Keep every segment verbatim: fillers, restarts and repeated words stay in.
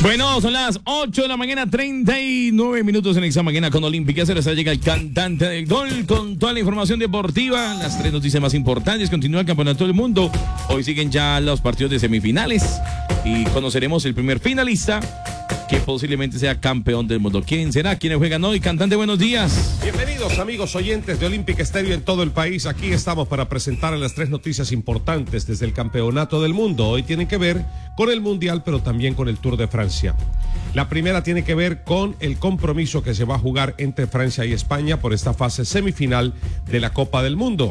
Bueno, son las ocho de la mañana, treinta y nueve minutos en esta mañana con Olímpica Estéreo. Llega el cantante del gol con toda la información deportiva, las tres noticias más importantes. Continúa el Campeonato del Mundo. Hoy siguen ya los partidos de semifinales y conoceremos el primer finalista que posiblemente sea campeón del mundo. ¿Quién será? ¿Quiénes juegan hoy? Cantante, buenos días. Bienvenidos, amigos oyentes de Olímpica Estéreo en todo el país. Aquí estamos para presentar las tres noticias importantes desde el Campeonato del Mundo. Hoy tienen que ver con el Mundial, pero también con el Tour de Francia. La primera tiene que ver con el compromiso que se va a jugar entre Francia y España por esta fase semifinal de la Copa del Mundo.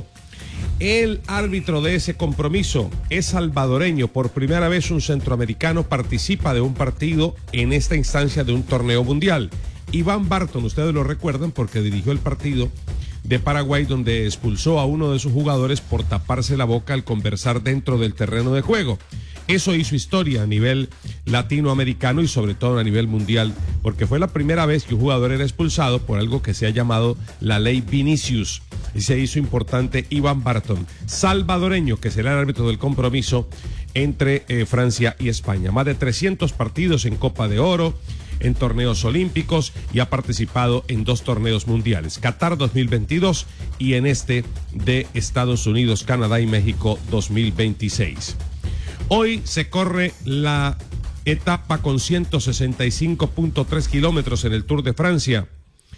El árbitro de ese compromiso es salvadoreño. Por primera vez un centroamericano participa de un partido en esta instancia de un torneo mundial. Iván Barton, ustedes lo recuerdan porque dirigió el partido de Paraguay donde expulsó a uno de sus jugadores por taparse la boca al conversar dentro del terreno de juego. Eso hizo historia a nivel latinoamericano y sobre todo a nivel mundial, porque fue la primera vez que un jugador era expulsado por algo que se ha llamado la ley Vinicius. Y se hizo importante Iván Barton, salvadoreño, que será el árbitro del compromiso entre eh, Francia y España. Más de trescientos partidos en Copa de Oro, en torneos olímpicos y ha participado en dos torneos mundiales, Qatar dos mil veintidós y en este de Estados Unidos, Canadá y México dos mil veintiséis. Hoy se corre la etapa con ciento sesenta y cinco punto tres kilómetros en el Tour de Francia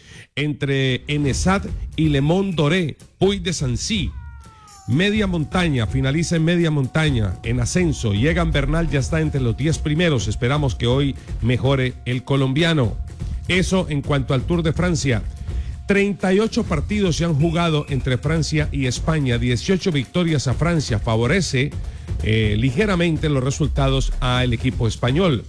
entre Enesat y Le Mont Doré, Puy de Sancy. Media montaña, finaliza en media montaña, en ascenso. Y Egan Bernal ya está entre los diez primeros. Esperamos que hoy mejore el colombiano. Eso en cuanto al Tour de Francia. treinta y ocho partidos se han jugado entre Francia y España. dieciocho victorias a Francia. Favorece eh, ligeramente los resultados al equipo español.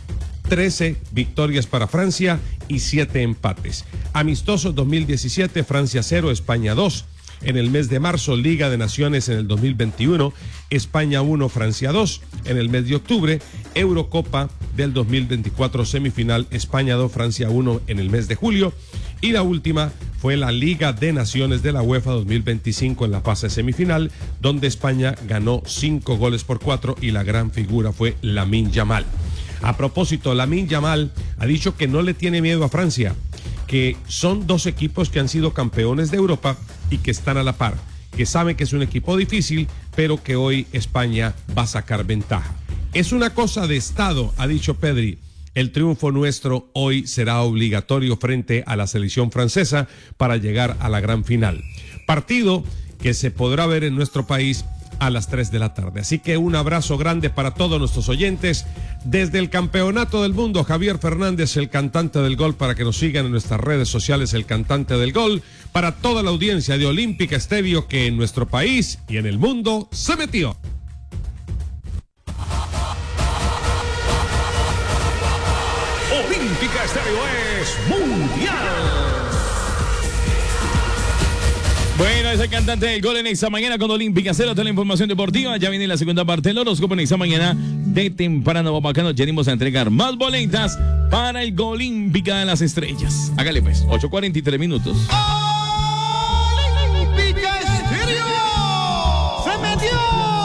trece victorias para Francia y siete empates. Amistosos dos mil diecisiete, Francia cero, España dos. En el mes de marzo, Liga de Naciones en el dos mil veintiuno, España uno, Francia dos. En el mes de octubre, Eurocopa del dos mil veinticuatro, semifinal, España dos, Francia uno en el mes de julio. Y la última fue la Liga de Naciones de la UEFA dos mil veinticinco en la fase semifinal, donde España ganó cinco goles por cuatro y la gran figura fue Lamine Yamal. A propósito, Lamine Yamal ha dicho que no le tiene miedo a Francia, que son dos equipos que han sido campeones de Europa y que están a la par, que saben que es un equipo difícil, pero que hoy España va a sacar ventaja. Es una cosa de Estado, ha dicho Pedri. El triunfo nuestro hoy será obligatorio frente a la selección francesa para llegar a la gran final. Partido que se podrá ver en nuestro país a las tres de la tarde. Así que un abrazo grande para todos nuestros oyentes. Desde el Campeonato del Mundo, Javier Fernández, el cantante del gol, para que nos sigan en nuestras redes sociales, el cantante del gol, para toda la audiencia de Olímpica Estéreo que en nuestro país y en el mundo se metió. Olímpica Estéreo es mundial. Bueno, es el cantante del gol en esta mañana con Olímpica Cero, toda la información deportiva. Ya viene la segunda parte del horóscopo en esta mañana de temprano. Acá nos venimos a entregar más boletas para el Olímpica de las Estrellas. Hágale pues, ocho cuarenta y tres minutos. ¡Oh!